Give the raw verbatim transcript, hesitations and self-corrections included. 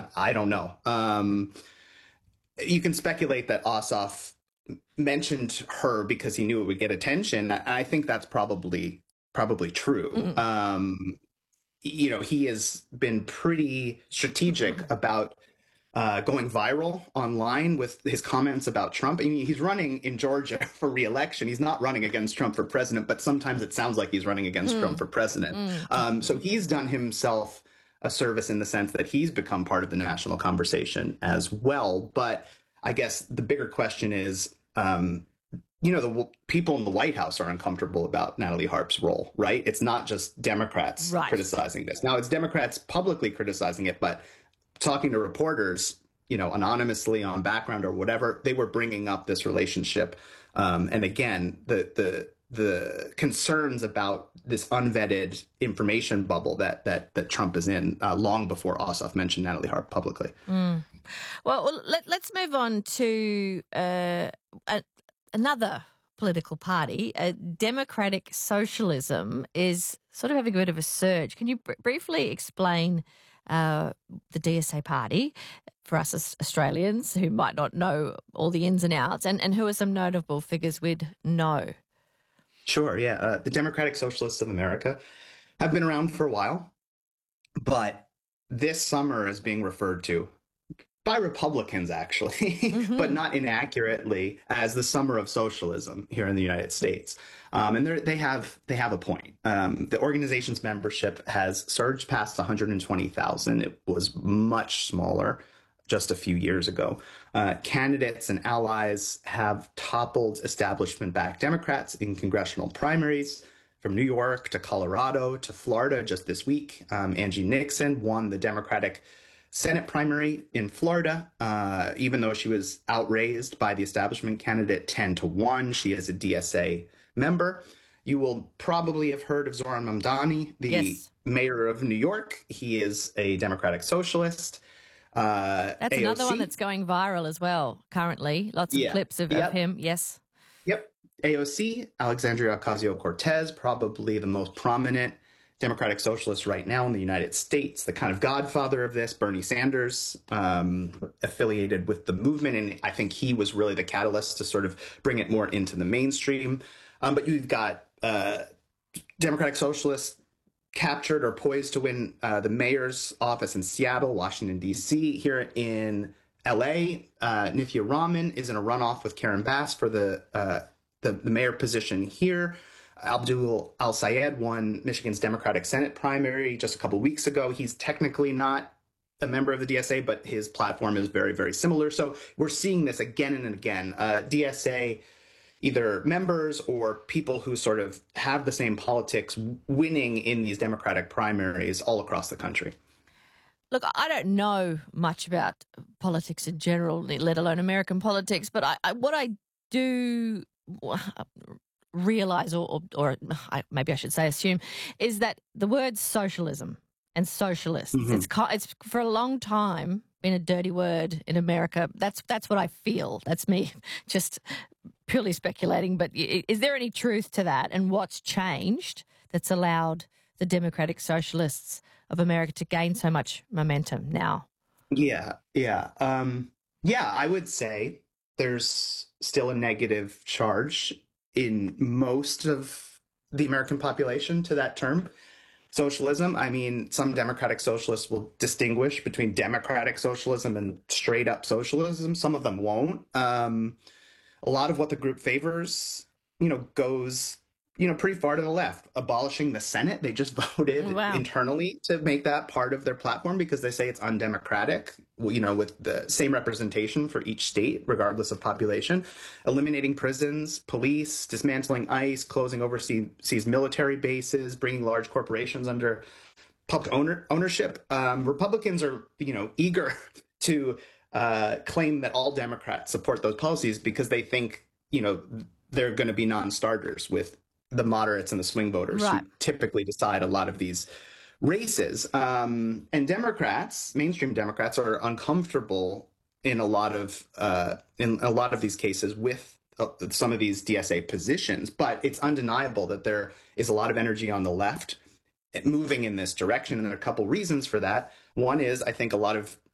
not, I don't know. Um, you can speculate that Ossoff mentioned her because he knew it would get attention. I think that's probably probably true. Mm. Um, you know, he has been pretty strategic about uh, going viral online with his comments about Trump. I mean, he's running in Georgia for re-election. He's not running against Trump for president, but sometimes it sounds like he's running against Mm. Trump for president. Mm. Um, so he's done himself a service in the sense that he's become part of the national conversation as well. But I guess the bigger question is, um, you know, the w- people in the White House are uncomfortable about Natalie Harp's role, right? It's not just Democrats Right. criticizing this. Now, it's Democrats publicly criticizing it, but talking to reporters, you know, anonymously on background or whatever, they were bringing up this relationship. Um, and again, the the the concerns about this unvetted information bubble that that that Trump is in uh, long before Ossoff mentioned Natalie Harp publicly. Mm. Well, well let, let's move on to uh, a, another political party. Uh, Democratic Socialism is sort of having a bit of a surge. Can you br- briefly explain uh, the D S A party for us as Australians who might not know all the ins and outs, and, and who are some notable figures we'd know? Sure, yeah. Uh, the Democratic Socialists of America have been around for a while, but this summer is being referred to by Republicans, actually, Mm-hmm. but not inaccurately, as the summer of socialism here in the United States. Um, and they're- they have they have a point. Um, the organization's membership has surged past one hundred twenty thousand. It was much smaller just a few years ago. Uh, candidates and allies have toppled establishment-backed Democrats in congressional primaries, from New York to Colorado to Florida just this week. Um, Angie Nixon won the Democratic Senate primary in Florida, uh, even though she was outraised by the establishment candidate ten to one. She is a D S A member. You will probably have heard of Zoran Mamdani, the Yes. mayor of New York. He is a Democratic socialist. Uh, That's A O C. another one that's going viral as well currently. Lots of Yeah. clips of, Yep. of him. Yes. Yep. A O C, Alexandria Ocasio-Cortez, probably the most prominent Democratic socialist right now in the United States, the kind of godfather of this. Bernie Sanders, um, affiliated with the movement, and I think he was really the catalyst to sort of bring it more into the mainstream. Um, but you've got uh, Democratic socialists captured or poised to win uh, the mayor's office in Seattle, Washington, D C. Here in L A, uh, Nithya Raman is in a runoff with Karen Bass for the, uh, the, the mayor position here. Abdul Al-Sayed won Michigan's Democratic Senate primary just a couple weeks ago. He's technically not a member of the D S A, but his platform is very, very similar. So we're seeing this again and again. Uh, D S A, either members or people who sort of have the same politics winning in these Democratic primaries all across the country. Look, I don't know much about politics in general, let alone American politics, but I, I, what I do realize, or, or, or I, maybe I should say assume, is that the word socialism and socialists, Mhm. it's, co- it's for a long time been a dirty word in America. That's that's what I feel. That's me just purely speculating. But i- is there any truth to that? And what's changed that's allowed the Democratic Socialists of America to gain so much momentum now? Yeah, yeah. Um, yeah, I would say there's still a negative charge in most of the American population to that term. Socialism. I mean, some Democratic socialists will distinguish between democratic socialism and straight up socialism. Some of them won't. Um, a lot of what the group favors, you know, goes, you know, pretty far to the left. Abolishing the Senate. They just voted Wow. internally to make that part of their platform because they say it's undemocratic, you know, with the same representation for each state, regardless of population. Eliminating prisons, police, dismantling ICE, closing overseas military bases, bringing large corporations under public owner, ownership. Um, Republicans are, you know, eager to uh, claim that all Democrats support those policies because they think, you know, they're going to be non-starters with the moderates and the swing voters Right. who typically decide a lot of these races. Um, and Democrats, mainstream Democrats, are uncomfortable in a lot of uh, in a lot of these cases with uh, some of these D S A positions. But it's undeniable that there is a lot of energy on the left moving in this direction, and there are a couple reasons for that. One is I think a lot of